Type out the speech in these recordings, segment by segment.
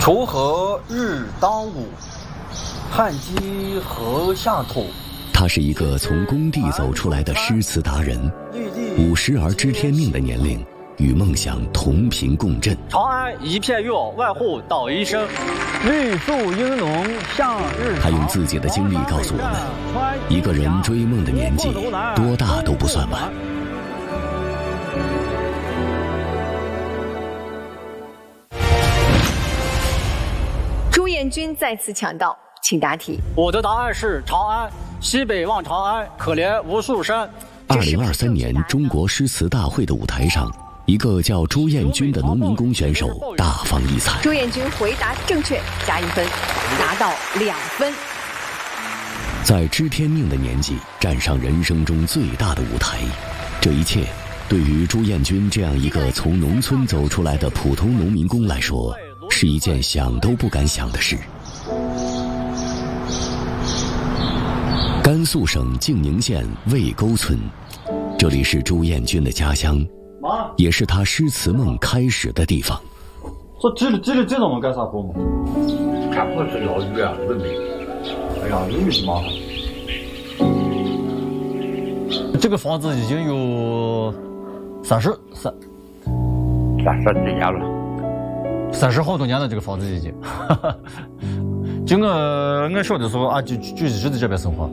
锄禾日当午，汗滴禾下土。 他是一个从工地走出来的诗词达人，50而知天命的年龄，与梦想同频共振。 长安一片月，万户捣衣声。绿树阴浓向日长。 他用自己的经历告诉我们，一个人追梦的年纪多大都不算晚。 朱彦军再次抢到，请答题。 我的答案是长安，西北望长安，可怜无数山。 2023年中国诗词大会的舞台上，一个叫朱彦军的农民工选手大放异彩。 朱彦军回答正确，加1分，拿到2分。 在知天命的年纪，站上人生中最大的舞台，这一切对于朱彦军这样一个从农村走出来的普通农民工来说，是一件想都不敢想的事。甘肃省静宁县魏沟村，这里是朱彦军的家乡，也是他诗词梦开始的地方。 这种我干啥活嘛？ 看不是老鱼啊，人民。哎呀，人民麻烦。 这个房子已经有30 几年了 ，30好多年了，这个房子已经。就我小的时候啊，就一直在这边生活。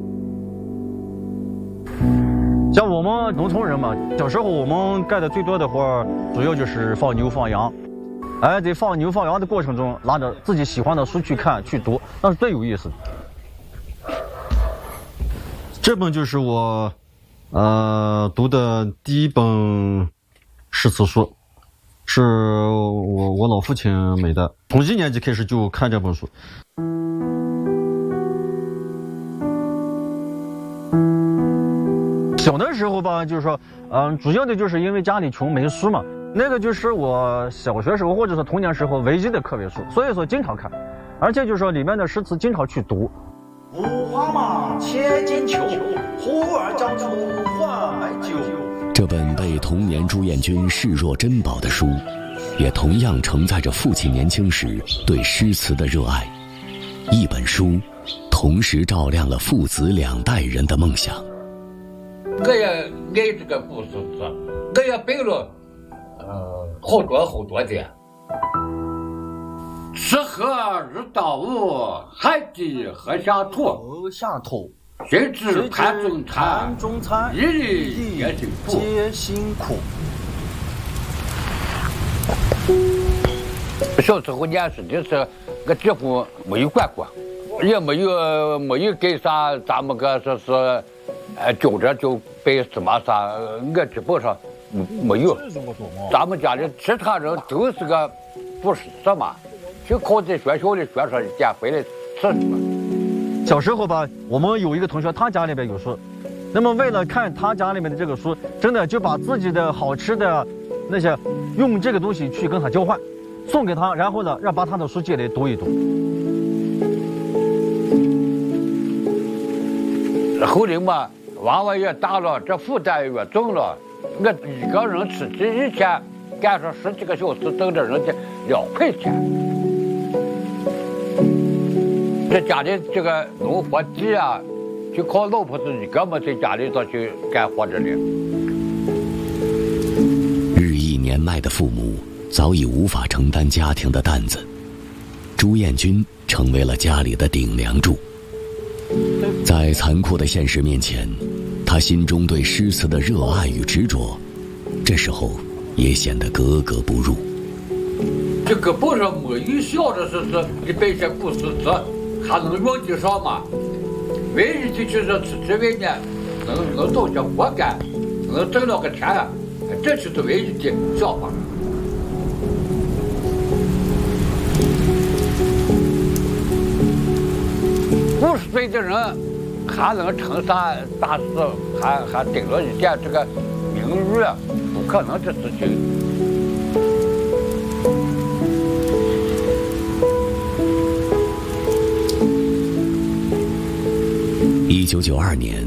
像我们农村人嘛，小时候我们干的最多的活，主要就是放牛放羊。哎，在放牛放羊的过程中，拿着自己喜欢的书去看去读，那是最有意思的。这本就是我读的第一本诗词书，是我老父亲买的，从1年级开始就看这本书。小的时候吧，就是说，主要的就是因为家里穷没书嘛，那个就是我小学时候或者说童年时候唯一的课外书，所以说经常看，而且就是说里面的诗词经常去读。 五花马，千金裘，呼儿将出换买酒。 这本被童年朱彦军视若珍宝的书，也同样承载着父亲年轻时对诗词的热爱。一本书，同时照亮了父子2代人的梦想。 我也爱这个故事词，我也背了，好多的。吃喝日当午，汗滴禾下土。谁知盘中餐，一日皆辛苦。小时候念书的时候，我几乎没有管过，也没有给啥咱们个说是，教着就背什么啥，我基本上没有。咱们家里其他人都是个不是什么，就靠在学校里学上一点回来吃什么。 小时候吧，我们有一个同学，他家里边有书，那么为了看他家里面的这个书，真的就把自己的好吃的那些用这个东西去跟他交换，送给他，然后呢，把他的书借来读一读。 后来嘛，娃娃越大了，这负担越重了，我一个人吃这一天干上10几个小时，挣着人家2块钱。这家里这个农活地啊，就靠老婆子一个嘛，在家里头去干活着了。 日益年迈的父母早已无法承担家庭的担子，朱彦军成为了家里的顶梁柱。在残酷的现实面前，他心中对诗词的热爱与执着，这时候也显得格格不入。 这个本上没有想着是你背些古诗词还能用得上吗？唯一的就是出去外面能找些活干，能挣了个钱，这就是唯一的想法。50岁的人还能成啥大事，还顶了一点这个名誉，不可能的事情。 1992年，